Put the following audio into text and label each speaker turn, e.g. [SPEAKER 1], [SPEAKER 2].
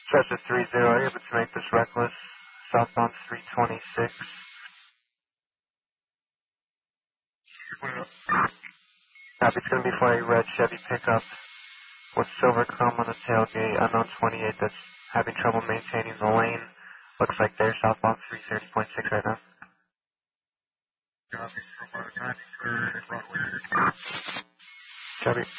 [SPEAKER 1] Cessna 30, are you able to make this reckless? Southbound 326. Copy, it's going to be for a red Chevy pickup with silver chrome on the tailgate. Unknown 28 that's having trouble maintaining the lane. Looks like they're southbound 330.6 right now. Copy,
[SPEAKER 2] Copy.
[SPEAKER 1] Chevy.